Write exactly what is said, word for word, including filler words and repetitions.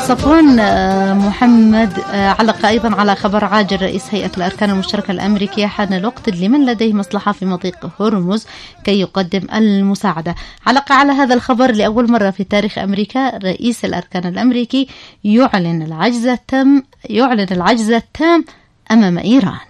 صفوان محمد علق أيضا على خبر عاجل رئيس هيئة الأركان المشتركة الأمريكية: حان الوقت لمن لديه مصلحة في مضيق هرمز كي يقدم المساعدة. علق على هذا الخبر لأول مرة في تاريخ أمريكا رئيس الأركان الأمريكي يعلن العجز التام يعلن العجز التام أمام إيران.